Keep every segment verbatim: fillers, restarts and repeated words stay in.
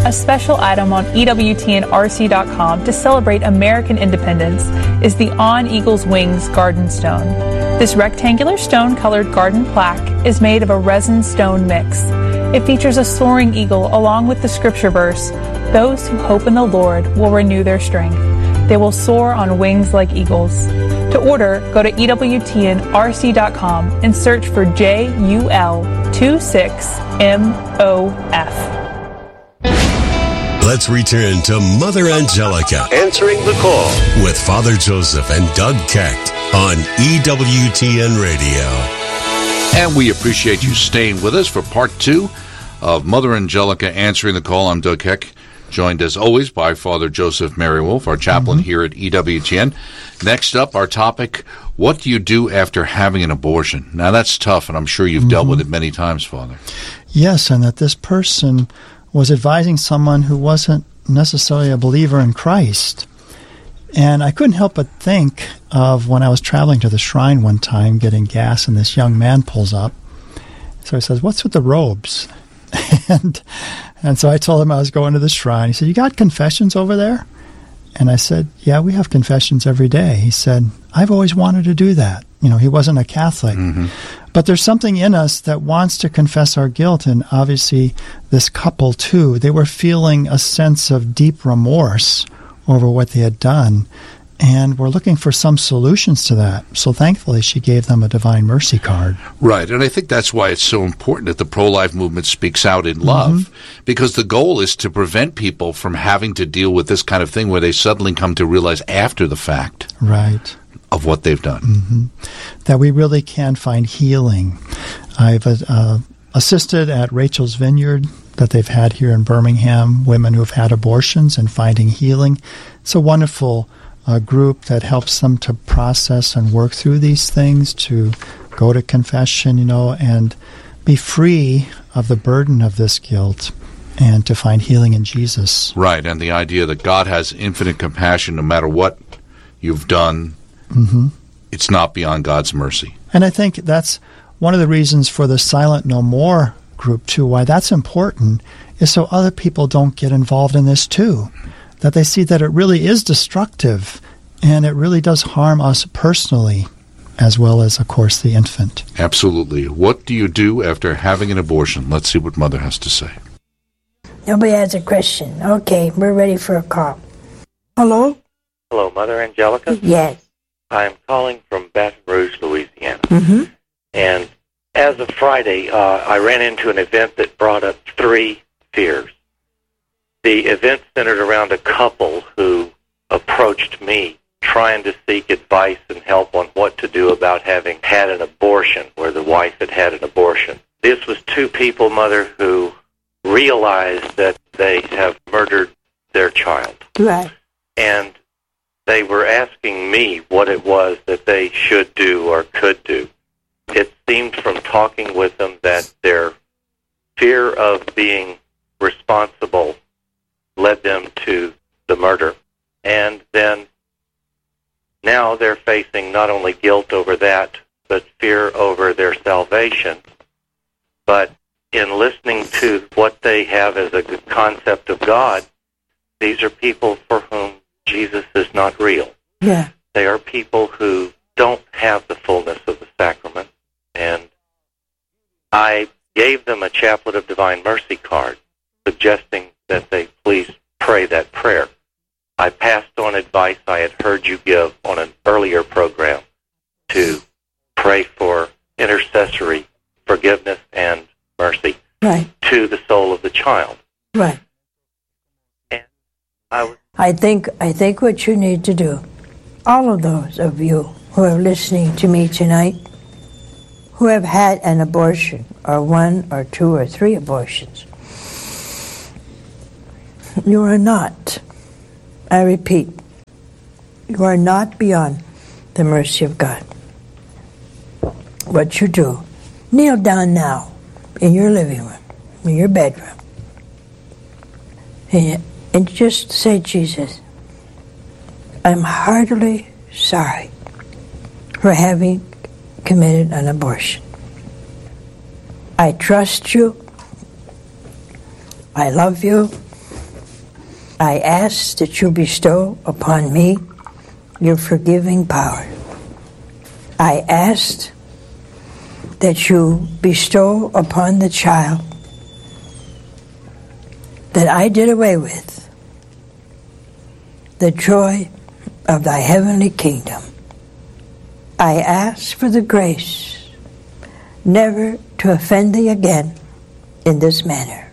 A special item on E W T N R C dot com to celebrate American independence is the On Eagle's Wings Garden Stone. This rectangular stone-colored garden plaque is made of a resin stone mix. It features a soaring eagle along with the scripture verse, "Those who hope in the Lord will renew their strength. They will soar on wings like eagles." To order, go to E W T N R C dot com and search for J U L twenty-six M O F. Let's return to Mother Angelica Answering the Call with Father Joseph and Doug Kecht on E W T N Radio. And we appreciate you staying with us for part two of Mother Angelica Answering the Call. I'm Doug Kecht, joined as always by Father Joseph Merriwolf, our chaplain mm-hmm. here at E W T N. Next up, our topic, what do you do after having an abortion? Now, that's tough, and I'm sure you've mm-hmm. dealt with it many times, Father. Yes, and that this person was advising someone who wasn't necessarily a believer in Christ. And I couldn't help but think of when I was traveling to the shrine one time getting gas, and this young man pulls up. So he says, "What's with the robes?" and and so I told him I was going to the shrine. He said, "You got confessions over there?" And I said, "Yeah, we have confessions every day." He said, "I've always wanted to do that." You know, he wasn't a Catholic. Mm-hmm. But there's something in us that wants to confess our guilt, and obviously this couple, too, they were feeling a sense of deep remorse over what they had done, and were looking for some solutions to that. So thankfully, she gave them a Divine Mercy card. Right, and I think that's why it's so important that the pro-life movement speaks out in love, mm-hmm. because the goal is to prevent people from having to deal with this kind of thing where they suddenly come to realize after the fact. Right. Of what they've done. Mm-hmm. That we really can find healing. I've uh, assisted at Rachel's Vineyard that they've had here in Birmingham, women who have had abortions and finding healing. It's a wonderful uh, group that helps them to process and work through these things, to go to confession, you know, and be free of the burden of this guilt and to find healing in Jesus. Right, and the idea that God has infinite compassion no matter what you've done. Mm-hmm. It's not beyond God's mercy. And I think that's one of the reasons for the Silent No More group, too, why that's important, is so other people don't get involved in this, too. That they see that it really is destructive, and it really does harm us personally, as well as, of course, the infant. Absolutely. What do you do after having an abortion? Let's see what Mother has to say. Nobody has a question. Okay, we're ready for a call. Hello? Hello, Mother Angelica? Yes. I'm calling from Baton Rouge, Louisiana. Mm-hmm. And as of Friday, uh, I ran into an event that brought up three fears. The event centered around a couple who approached me trying to seek advice and help on what to do about having had an abortion, where the wife had had an abortion. This was two people, Mother, who realized that they have murdered their child. Right. And they were asking me what it was that they should do or could do. It seemed from talking with them that their fear of being responsible led them to the murder. And then now they're facing not only guilt over that, but fear over their salvation. But in listening to what they have as a good concept of God, these are people for whom Jesus is not real. Yeah. They are people who don't have the fullness of the sacrament. And I gave them a Chaplet of Divine Mercy card, suggesting that they please pray that prayer. I passed on advice I had heard you give on an earlier program to pray for intercessory forgiveness and mercy right. to the soul of the child. Right. And I was I think I think what you need to do, all of those of you who are listening to me tonight, who have had an abortion, or one or two or three abortions, you are not, I repeat, you are not beyond the mercy of God. What you do, kneel down now in your living room, in your bedroom, and And just say, Jesus, I'm heartily sorry for having committed an abortion. I trust you. I love you. I ask that you bestow upon me your forgiving power. I ask that you bestow upon the child that I did away with the joy of thy heavenly kingdom. I ask for the grace never to offend thee again in this manner.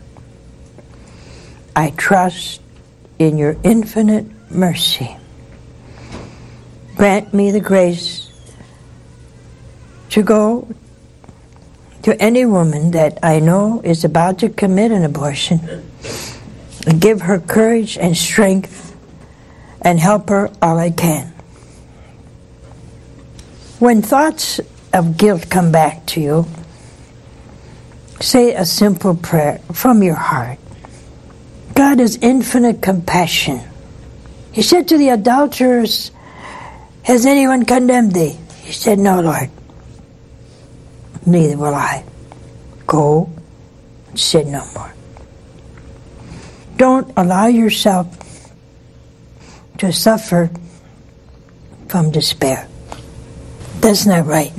I trust in your infinite mercy. Grant me the grace to go to any woman that I know is about to commit an abortion and give her courage and strength and help her all I can. When thoughts of guilt come back to you, say a simple prayer from your heart. God has infinite compassion. He said to the adulterers, has anyone condemned thee? He said, no, Lord. Neither will I. Go and sin no more. Don't allow yourself to suffer from despair. That's not right.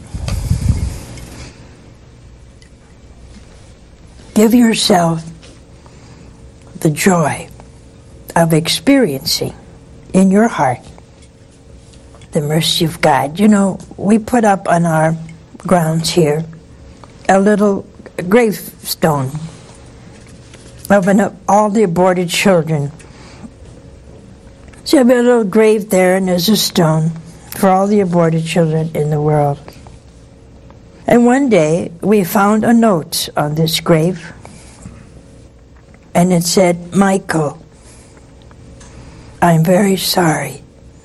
Give yourself the joy of experiencing in your heart the mercy of God. You know, we put up on our grounds here a little gravestone of an, all the aborted children. So you have a little grave there, and there's a stone for all the aborted children in the world. And one day we found a note on this grave, and it said, Michael, I'm very sorry,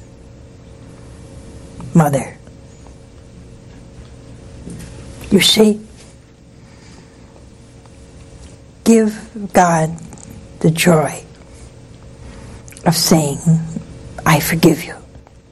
Mother. You see, give God the joy of saying, I forgive you.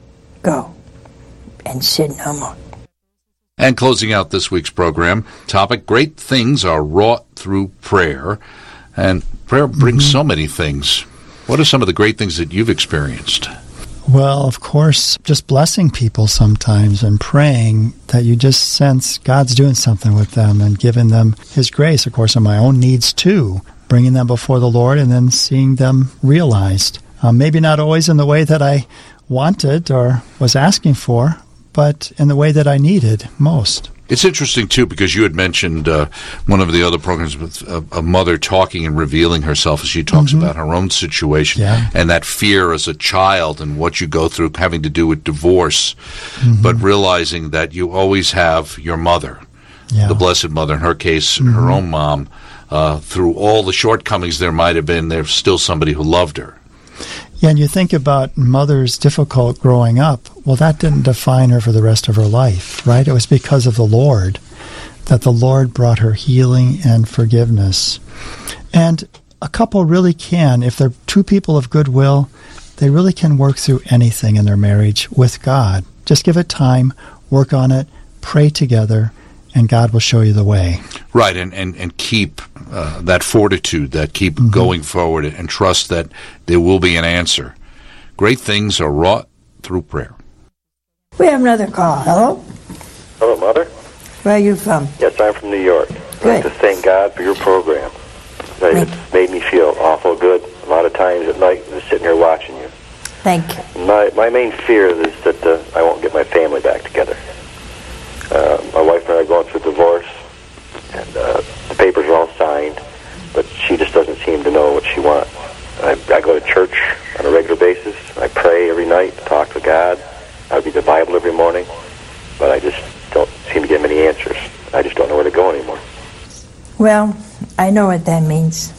Go and sin no more. And closing out this week's program, topic, great things are wrought through prayer. And prayer brings mm-hmm. so many things. What are some of the great things that you've experienced? Well, of course, just blessing people sometimes and praying that you just sense God's doing something with them and giving them His grace, of course, and my own needs too, bringing them before the Lord and then seeing them realized. Uh, maybe not always in the way that I wanted or was asking for, but in the way that I needed most. It's interesting, too, because you had mentioned uh, one of the other programs with a, a mother talking and revealing herself as she talks mm-hmm. about her own situation yeah. and that fear as a child and what you go through having to do with divorce, mm-hmm. but realizing that you always have your mother, yeah. the Blessed Mother, in her case, mm-hmm. her own mom. Uh, through all the shortcomings there might have been, there's still somebody who loved her. Yeah, and you think about mother's difficult growing up. Well, that didn't define her for the rest of her life, right? It was because of the Lord that the Lord brought her healing and forgiveness. And a couple really can, if they're two people of goodwill, they really can work through anything in their marriage with God. Just give it time, work on it, pray together, and God will show you the way. Right, and, and, and keep uh, that fortitude, that keep mm-hmm. going forward, and trust that there will be an answer. Great things are wrought through prayer. We have another call. Hello? Hello, Mother. Where are you from? Yes, I'm from New York. Good. I'd like to thank God for your program. It's made me feel awful good. A lot of times at night, just sitting here watching you. Thank you. My my main fear is that uh, I won't get my family back together. Uh, my wife and I are going through divorce, and uh, the papers are all signed, but she just doesn't seem to know what she wants. I, I go to church on a regular basis. I pray every night, talk to God. I read the Bible every morning, but I just don't seem to get many answers. I just don't know where to go anymore. Well, I know what that means.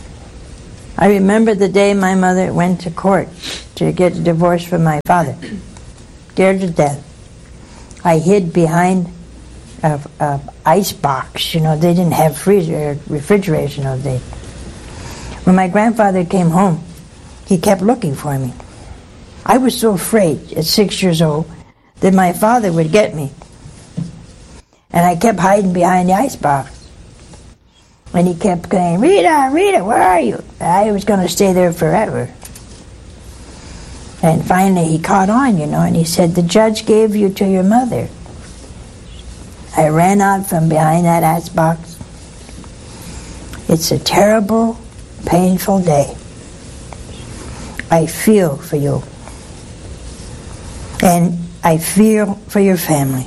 I remember the day my mother went to court to get a divorce from my father. Scared to death. I hid behind a, a ice box. You know, they didn't have freezer, refrigerators in those days. When my grandfather came home, he kept looking for me. I was so afraid at six years old that my father would get me. And I kept hiding behind the ice box. And he kept saying, Rita, Rita, where are you? I was going to stay there forever. And finally he caught on, you know, and he said, the judge gave you to your mother. I ran out from behind that ice box. It's a terrible, painful day. I feel for you. And I feel for your family.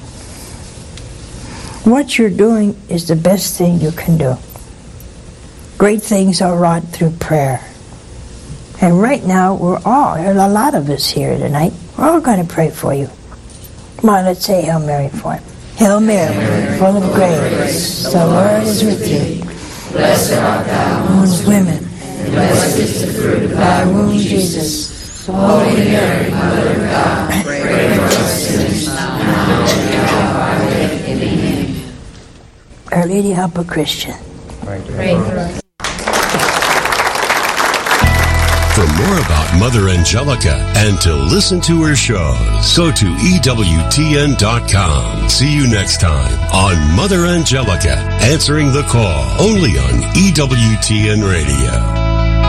What you're doing is the best thing you can do. Great things are wrought through prayer. And right now, we're all, there are a lot of us here tonight, we're all going to pray for you. Come on, let's say Hail Mary for him. Hail Mary, full of grace, the Lord is with you. Blessed art thou amongst women, and blessed is the fruit of thy womb, Jesus. Holy Mary, Mother of God, pray for us sinners, now and at the hour of our death. Amen. Our Lady help a Christian. Pray for us. For more about Mother Angelica and to listen to her shows, go to E W T N dot com. See you next time on Mother Angelica, answering the call, only on E W T N Radio.